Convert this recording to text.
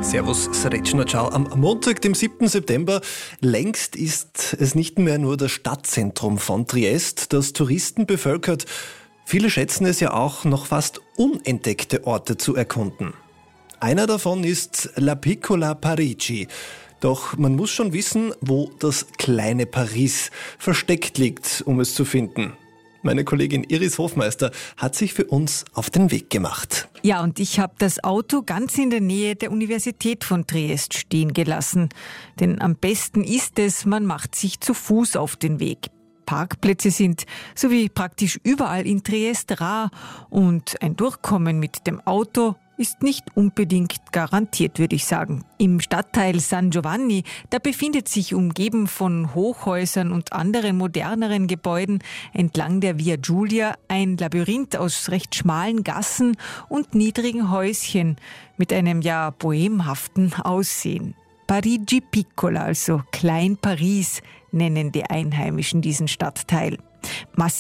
Servus, Srečna, ciao. Am Montag, dem 7. September, längst ist es nicht mehr nur das Stadtzentrum von Triest, das Touristen bevölkert. Viele schätzen es ja auch, noch fast unentdeckte Orte zu erkunden. Einer davon ist La Piccola Parigi. Doch man muss schon wissen, wo das kleine Paris versteckt liegt, um es zu finden. Meine Kollegin Iris Hofmeister hat sich für uns auf den Weg gemacht. Ja, und ich habe das Auto ganz in der Nähe der Universität von Triest stehen gelassen. Denn am besten ist es, man macht sich zu Fuß auf den Weg. Parkplätze sind, so wie praktisch überall in Triest, rar und ein Durchkommen mit dem Auto ist nicht unbedingt garantiert, würde ich sagen. Im Stadtteil San Giovanni, da befindet sich, umgeben von Hochhäusern und anderen moderneren Gebäuden, entlang der Via Giulia ein Labyrinth aus recht schmalen Gassen und niedrigen Häuschen mit einem ja bohemhaften Aussehen. Parigi Piccola, also Klein Paris, nennen die Einheimischen diesen Stadtteil.